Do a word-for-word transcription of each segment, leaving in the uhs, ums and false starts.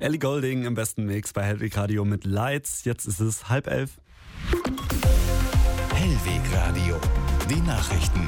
Ellie Goulding im besten Mix bei Hellweg Radio mit Lights. Jetzt ist es halb elf. Hellweg Radio, die Nachrichten.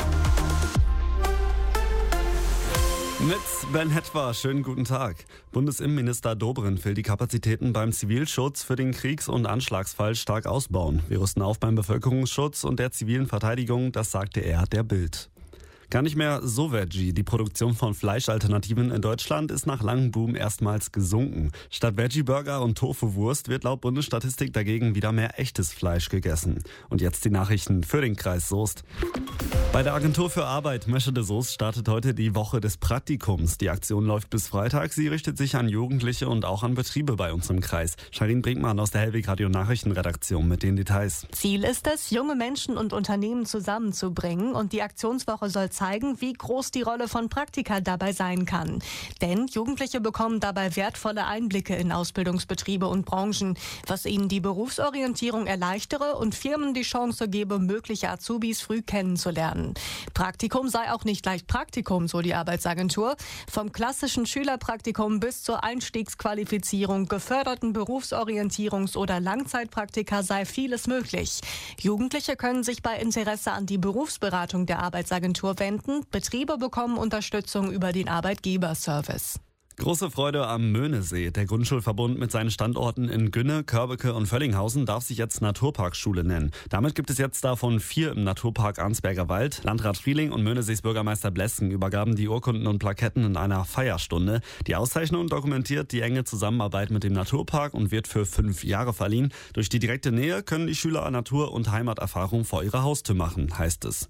Mit Ben Hetwa, schönen guten Tag. Bundesinnenminister Dobrindt will die Kapazitäten beim Zivilschutz für den Kriegs- und Anschlagsfall stark ausbauen. Wir rüsten auf beim Bevölkerungsschutz und der zivilen Verteidigung, das sagte er der Bild. Gar nicht mehr so Veggie. Die Produktion von Fleischalternativen in Deutschland ist nach langem Boom erstmals gesunken. Statt Veggie-Burger und Tofu-Wurst wird laut Bundesstatistik dagegen wieder mehr echtes Fleisch gegessen. Und jetzt die Nachrichten für den Kreis Soest. Bei der Agentur für Arbeit Meschede Soest startet heute die Woche des Praktikums. Die Aktion läuft bis Freitag. Sie richtet sich an Jugendliche und auch an Betriebe bei uns im Kreis. Sharin Brinkmann aus der Hellweg Radio Nachrichtenredaktion mit den Details. Ziel ist es, junge Menschen und Unternehmen zusammenzubringen, und die Aktionswoche soll zeigen, wie groß die Rolle von Praktika dabei sein kann. Denn Jugendliche bekommen dabei wertvolle Einblicke in Ausbildungsbetriebe und Branchen, was ihnen die Berufsorientierung erleichtere und Firmen die Chance gebe, mögliche Azubis früh kennenzulernen. Praktikum sei auch nicht gleich Praktikum, so die Arbeitsagentur. Vom klassischen Schülerpraktikum bis zur Einstiegsqualifizierung, geförderten Berufsorientierungs- oder Langzeitpraktika sei vieles möglich. Jugendliche können sich bei Interesse an die Berufsberatung der Arbeitsagentur wenden. Betriebe bekommen Unterstützung über den Arbeitgeberservice. Große Freude am Möhnesee. Der Grundschulverbund mit seinen Standorten in Günne, Körbeke und Völlinghausen darf sich jetzt Naturparkschule nennen. Damit gibt es jetzt davon vier im Naturpark Arnsberger Wald. Landrat Frieling und Möhnesees Bürgermeister Blesken übergaben die Urkunden und Plaketten in einer Feierstunde. Die Auszeichnung dokumentiert die enge Zusammenarbeit mit dem Naturpark und wird für fünf Jahre verliehen. Durch die direkte Nähe können die Schüler Natur- und Heimaterfahrung vor ihrer Haustür machen, heißt es.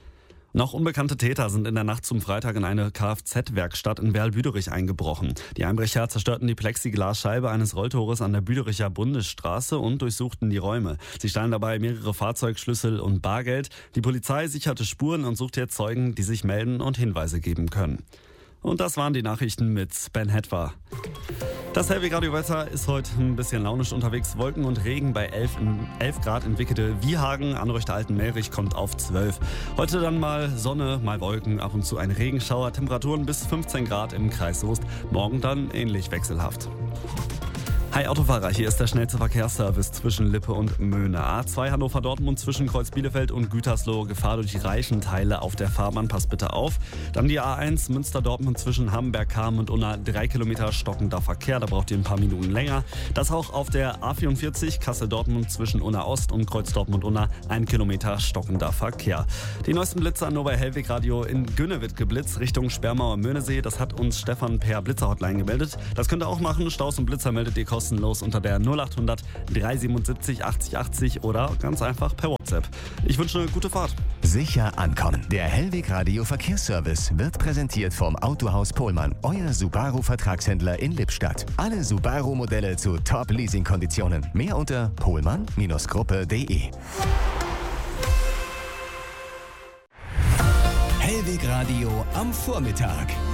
Noch unbekannte Täter sind in der Nacht zum Freitag in eine Kfz-Werkstatt in Werl-Büderich eingebrochen. Die Einbrecher zerstörten die Plexiglasscheibe eines Rolltores an der Büdericher Bundesstraße und durchsuchten die Räume. Sie stahlen dabei mehrere Fahrzeugschlüssel und Bargeld. Die Polizei sicherte Spuren und sucht jetzt Zeugen, die sich melden und Hinweise geben können. Und das waren die Nachrichten mit Ben Hetwa. Das Hellweg-Radio-Wetter ist heute ein bisschen launisch unterwegs. Wolken und Regen bei elf Grad in Wickede-Wiehagen. Anreuchter Altenmelrich kommt auf zwölf. Heute dann mal Sonne, mal Wolken, ab und zu ein Regenschauer. Temperaturen bis fünfzehn Grad im Kreis Soest. Morgen dann ähnlich wechselhaft. Hi Autofahrer, hier ist der schnellste Verkehrsservice zwischen Lippe und Möhne. A zwei Hannover-Dortmund zwischen Kreuz-Bielefeld und Gütersloh. Gefahr durch die reichen Teile auf der Fahrbahn, passt bitte auf. Dann die A eins Münster-Dortmund zwischen Hamberg-Kamen und Unna. Drei Kilometer stockender Verkehr, da braucht ihr ein paar Minuten länger. Das auch auf der A vierundvierzig Kassel-Dortmund zwischen Unna-Ost und Kreuz-Dortmund-Unna. Ein Kilometer stockender Verkehr. Die neuesten Blitze nur bei Hellweg Radio. In Günne wird geblitzt Richtung Sperrmauer-Möhnesee. Das hat uns Stefan per Blitzer-Hotline gemeldet. Das könnt ihr auch machen. Staus und Blitzer meldet ihr kostenlos unter der null acht hundert drei siebenundsiebzig achtzig achtzig oder ganz einfach per WhatsApp. Ich wünsche eine gute Fahrt. Sicher ankommen. Der Hellweg Radio Verkehrsservice wird präsentiert vom Autohaus Pohlmann, euer Subaru-Vertragshändler in Lippstadt. Alle Subaru-Modelle zu Top-Leasing-Konditionen. Mehr unter pohlmann Gruppe punkt de. Hellweg Radio am Vormittag.